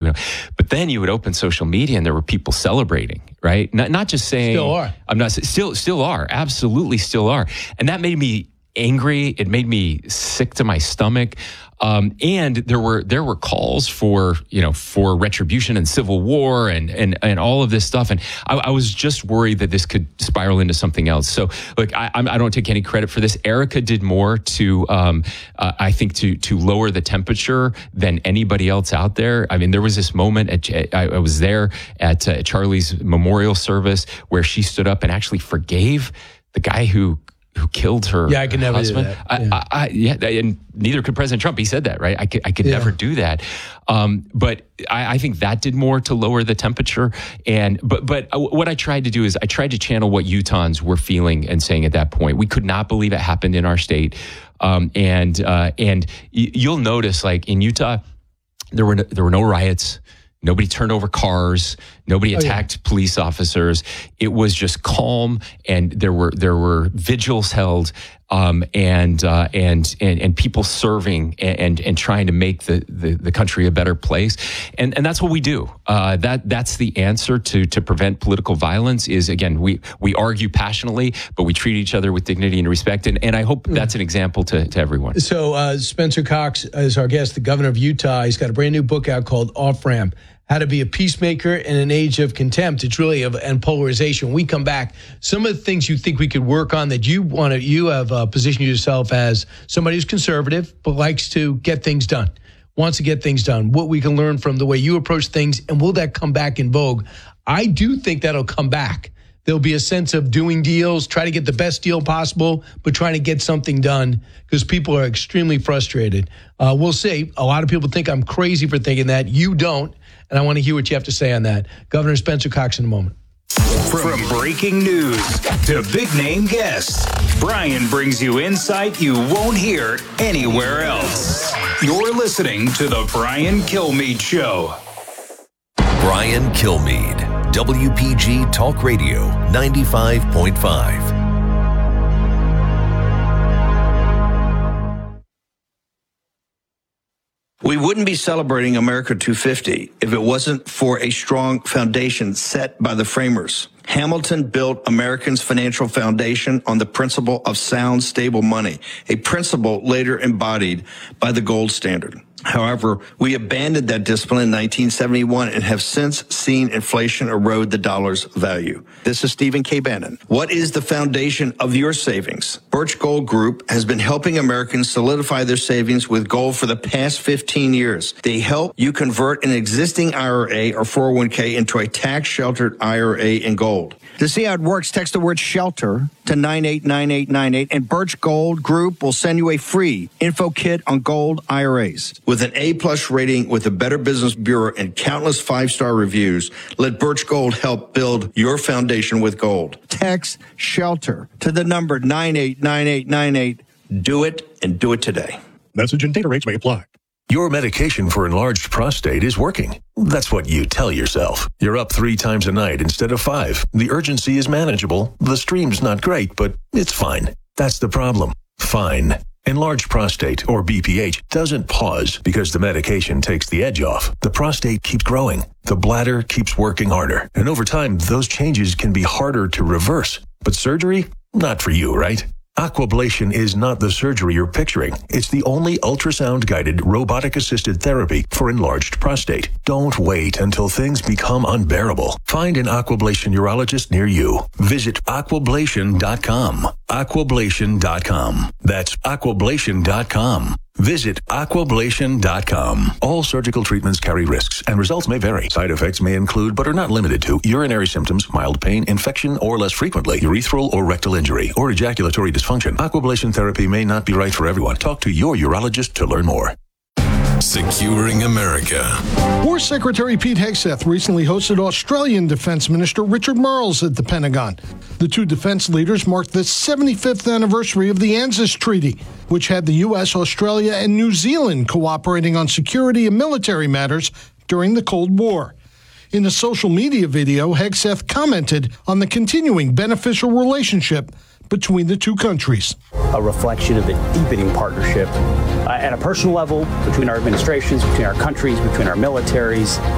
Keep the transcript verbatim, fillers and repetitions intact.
know. But then you would open social media and there were people celebrating, right? Not not just saying still are. I'm not still still are absolutely still are, and that made me angry. It made me sick to my stomach. Um, and there were there were calls for you know for retribution and civil war and and and all of this stuff, and I, I was just worried that this could spiral into something else. So, look, I, I don't take any credit for this. Erica did more to, um, uh, I think, to to lower the temperature than anybody else out there. I mean, there was this moment at I, I was there at uh, Charlie's memorial service where she stood up and actually forgave the guy who. who killed her Yeah, I could never husband. do that. Yeah. I, I, yeah, and neither could President Trump. He said that, right? I could, I could Yeah. never do that. Um, but I, I think that did more to lower the temperature. And but but what I tried to do is I tried to channel what Utahns were feeling and saying at that point. We could not believe it happened in our state. Um, and uh, and y- you'll notice, like in Utah, there were no, there were no riots. Nobody turned over cars. Nobody attacked oh, yeah. police officers. It was just calm, and there were there were vigils held, um, and, uh, and and and people serving and and, and trying to make the, the, the country a better place. And and that's what we do. Uh, that that's the answer to to prevent political violence. Is again we we argue passionately, but we treat each other with dignity and respect. And and I hope that's an example to to everyone. So uh, Spencer Cox is our guest, the governor of Utah. He's got a brand new book out called Off Ramp: How to Be a Peacemaker in an Age of Contempt. It's really of and polarization. When we come back, some of the things you think we could work on that you want to, you have uh, positioned yourself as somebody who's conservative but likes to get things done, wants to get things done. What we can learn from the way you approach things, and will that come back in vogue? I do think that'll come back. There'll be a sense of doing deals, try to get the best deal possible, but trying to get something done because people are extremely frustrated. Uh, we'll see. A lot of people think I'm crazy for thinking that. You don't. And I want to hear what you have to say on that. Governor Spencer Cox in a moment. From breaking news to big-name guests, Brian brings you insight you won't hear anywhere else. You're listening to The Brian Kilmeade Show. Brian Kilmeade, W P G Talk Radio, ninety-five point five. We wouldn't be celebrating America two fifty if it wasn't for a strong foundation set by the framers. Hamilton built Americans' financial foundation on the principle of sound, stable money, a principle later embodied by the gold standard. However, we abandoned that discipline in nineteen seventy-one and have since seen inflation erode the dollar's value. This is Stephen K. Bannon. What is the foundation of your savings? Birch Gold Group has been helping Americans solidify their savings with gold for the past fifteen years. They help you convert an existing I R A or four oh one k into a tax-sheltered I R A in gold. To see how it works, text the word SHELTER to nine eight nine eight nine eight, and Birch Gold Group will send you a free info kit on gold I R As. With an A-plus rating with the Better Business Bureau and countless five-star reviews, let Birch Gold help build your foundation with gold. Text SHELTER to the number nine eight nine eight nine eight. Do it, and do it today. Message and data rates may apply. Your medication for enlarged prostate is working. That's what you tell yourself. You're up three times a night instead of five. The urgency is manageable. The stream's not great, but it's fine. That's the problem. Fine. Enlarged prostate, or B P H, doesn't pause because the medication takes the edge off. The prostate keeps growing. The bladder keeps working harder. And over time, those changes can be harder to reverse. But surgery? Not for you, right? Aquablation is not the surgery you're picturing. It's the only ultrasound-guided, robotic-assisted therapy for enlarged prostate. Don't wait until things become unbearable. Find an Aquablation urologist near you. Visit aquablation dot com. aquablation dot com. That's aquablation dot com. Visit aquablation dot com. All surgical treatments carry risks, and results may vary. Side effects may include, but are not limited to, urinary symptoms, mild pain, infection, or less frequently, urethral or rectal injury, or ejaculatory dysfunction. Aquablation therapy may not be right for everyone. Talk to your urologist to learn more. Securing America. War Secretary Pete Hegseth recently hosted Australian Defense Minister Richard Marles at the Pentagon. The two defense leaders marked the seventy-fifth anniversary of the ANZUS Treaty, which had the U S, Australia, and New Zealand cooperating on security and military matters during the Cold War. In a social media video, Hegseth commented on the continuing beneficial relationship between the two countries. A reflection of the deepening partnership uh, at a personal level between our administrations, between our countries, between our militaries,